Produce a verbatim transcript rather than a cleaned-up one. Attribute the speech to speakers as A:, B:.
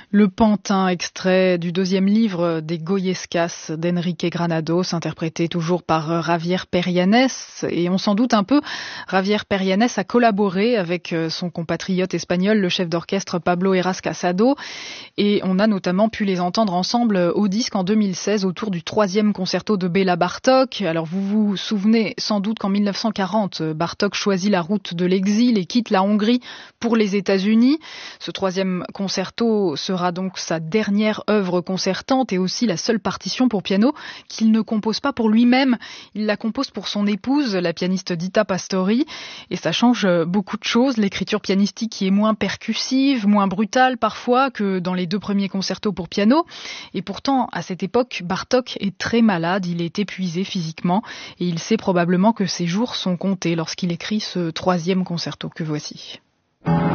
A: Le Pantin, extrait du deuxième livre des Goyescas d'Enrique Granados, interprété toujours par Javier Perianes. Et on s'en doute un peu, Javier Perianes a collaboré avec son compatriote espagnol, le chef d'orchestre Pablo Heras Casado. Et on a notamment pu les entendre ensemble au disque en deux mille seize autour du troisième concerto de Béla Bartók. Alors vous vous souvenez sans doute qu'en mille neuf cent quarante, Bartók choisit la route de l'exil et quitte la Hongrie pour les États-Unis. Ce troisième concerto sera donc sa dernière œuvre concertante et aussi la seule partition pour piano qu'il ne compose pas pour lui-même. Il la compose pour son épouse, la pianiste Dita Pastori, et ça change beaucoup de choses. L'écriture pianistique qui est moins percussive, moins brutale parfois que dans les deux premiers concertos pour piano. Et pourtant, à cette époque, Bartók est très malade, il est épuisé physiquement et il sait probablement que ses jours sont comptés lorsqu'il écrit ce troisième concerto que voici.